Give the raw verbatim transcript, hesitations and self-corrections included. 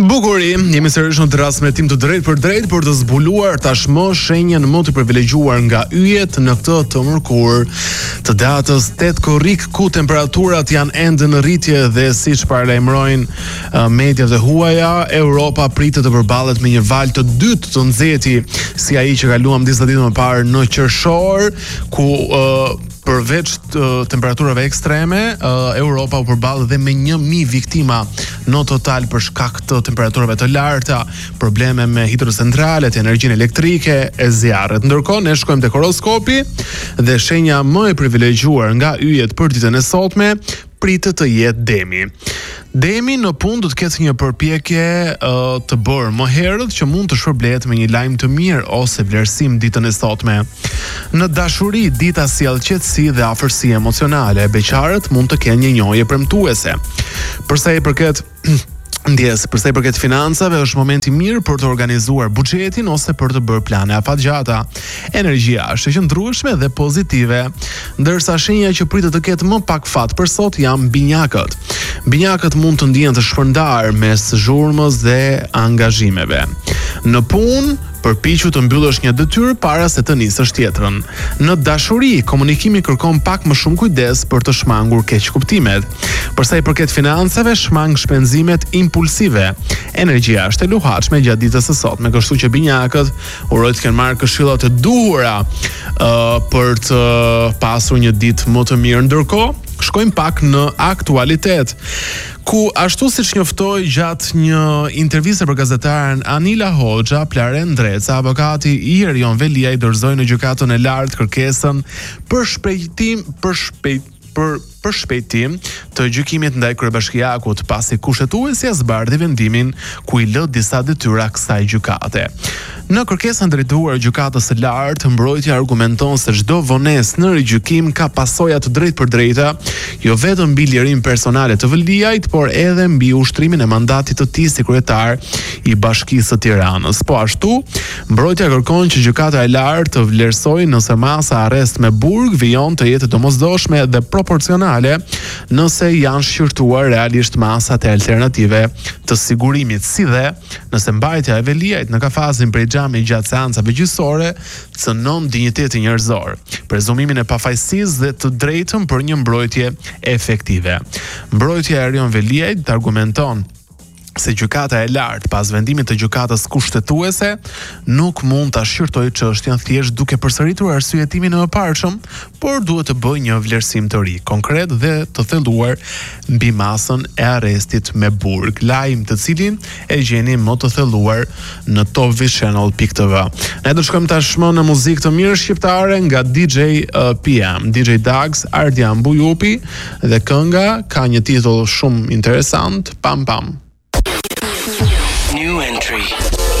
Bukuri, jemi sërish në transmetim të drejt për drejt për të zbuluar tashmë shenjën më të privilegjuar nga yjet në këtë të mërkur të datës tetë korrik, ku temperaturat janë ende në rritje dhe siç paralajmërojnë uh, mediat e huaja, Europa pritet të përballet me një val të dytë të nxehti si ai që kaluam disa ditë më parë në qershor, ku uh, përveç të temperaturave ekstreme, uh, Europa u përball dhe me një mijë viktima në total për shkak të temperaturave të larta, probleme me hidrocentralet, energjinë elektrike e zjarret. Ndërkohë ne shkojmë tek horoskopi dhe shenja më e privilegjuar nga yjet për ditën e sotme pritet të jetë Demi. Demi në punë do të ketë një përpjekje uh, të bërë më herët që mund të shpërblet me një lajm të mirë ose vlerësim ditën e sotme. Në dashuri, dita sjell qetësi dhe afërsi emocionale. Beqarët mund të kenë një njohje premtuese. Për sa i përket Ndjes, përsa i përket financave, është momenti mirë për të organizuar buxhetin ose për të bërë plane afatgjata. Energjia është e qëndrueshme dhe pozitive, ndërsa shenja që pritet të ketë më pak fat për sot janë binjakët. Binjakët mund të ndihen të shpërndar mes zhurmës dhe angazhimeve. Në punë, përpiqu të mbyllësh një detyrë para se të nisësh tjetrën. Në dashuri, komunikimi kërkon pak më shumë kujdes për të shmangur keq kuptimet. Përsa i përket financave, shmang shpenzimet impulsive. Energjia është e luhatshme gjatë ditës së sotme, kështu që binjakët uroj të kenë marrë këshillat e duhura uh, për të pasur një ditë më të mirë. Ndërkohë, shkojmë pak në aktualitet, ku ashtu siç njoftoi gjatë një interviste për gazetaren Anila Hoxha, Plaren Dreca, avokati i Erion Velia i dorëzoi në gjykatën e lartë kërkesën për shpejtim për shpejt për për shpejtim të gjykimit ndaj kryebashkiakut, pasi kushtetuesja zbardhi vendimin ku i lë disa detyra kësaj gjykate. Në kërkesën drejtuar gjykatës së lartë, mbrojtja argumenton se çdo vonesë në rigjykim ka pasoja të drejtpërdrejta, jo vetëm mbi lirinë personale të Veliajt, por edhe mbi ushtrimin e mandatit të tij si kryetar i Bashkisë së Tiranës. Po ashtu, mbrojtja kërkon që gjykata e lartë të vlerësojë nëse masa arrest me burg vijon të jetë domosdoshme dhe proporcionale nëse janë shqyrtuar realisht masat e alternative të sigurimit, si dhe nëse mbajtja e Veliajt në kafazin prej xhamit gjatë seancave gjyqësore cënon dinjitetin njerëzor, prezumimin e pafajësisë dhe të drejtën për një mbrojtje efektive. Mbrojtja e Erion Veliajt argumenton se gjykata e lartë pas vendimit të gjykatës kushtetuese nuk mund ta shqyrtojë çështjen thjesht duke përsëritur arsyetimin e mëparshëm, por duhet të bëjë një vlerësim të ri, konkret dhe të thelluar mbi masën e arrestit me burg, lajm të cilin e gjeni më të thelluar në top viz channel dot t v. Ne do të shkojmë tashmë në muzikë të mirë shqiptare nga D J uh, P M, D J Dags, Ardian Bujupi, dhe kënga ka një titull shumë interesant, Pam Pam. New entry.